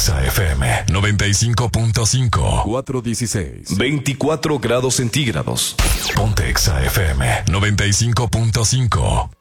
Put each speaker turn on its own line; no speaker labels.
Exa FM 95.5.
416.
24 grados centígrados.
Ponte Exa FM 95.5.